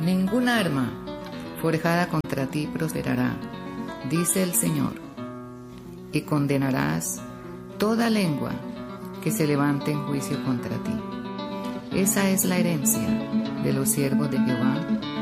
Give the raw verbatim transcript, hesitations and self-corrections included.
Ninguna arma forjada contra ti prosperará, dice el Señor, y condenarás toda lengua que se levante en juicio contra ti. Esa es la herencia de los siervos de Jehová,